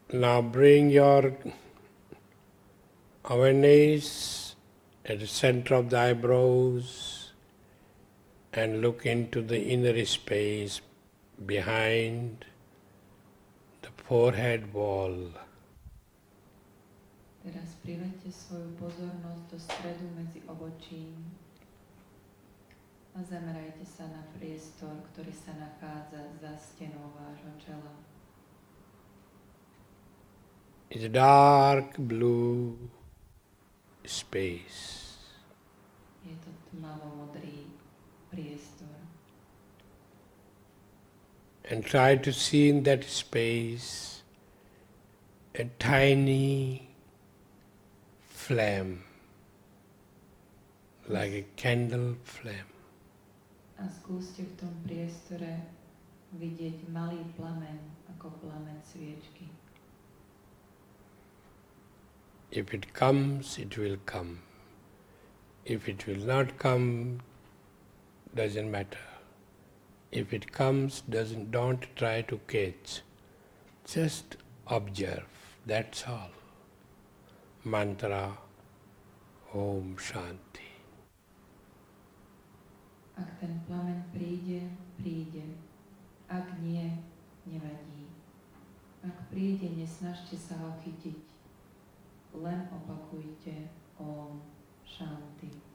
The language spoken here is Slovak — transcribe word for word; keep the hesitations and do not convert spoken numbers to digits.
Now bring your awareness at the center of the eyebrows and look into the inner space behind the forehead wall. Teraz privedte svoju pozornosť do stredu medzi obočím a zamerajte sa na priestor, ktorý sa nachádza za stenou vášho čela. It's a dark blue space. Je to tmavo-modrý priestor. And try to see in that space a tiny flame, like a candle flame. A skúste v tom priestore vidieť malý plameň, ako plameň sviečky. If it comes, it will come. If it will not come, doesn't matter. If it comes, doesn't don't try to catch. Just observe. That's all. Mantra Om Shanti. Ak ten plameň príde, príde. Ak nie, nevadí. Ak príde, nesnažte sa ho chytiť. Len opakujte Om Shanti.